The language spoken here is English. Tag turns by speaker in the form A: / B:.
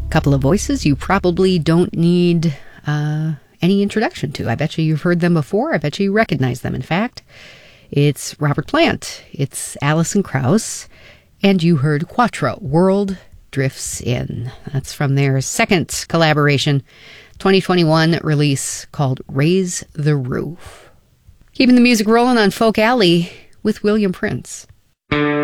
A: Couple of voices you probably don't need any introduction to. I bet you've heard them before. I bet you recognize them. In fact, it's Robert Plant. It's Alison Krauss. And you heard Quattro, World Drifts In. That's from their second collaboration, 2021 release called Raise the Roof. Keeping the music rolling on Folk Alley with William Prince.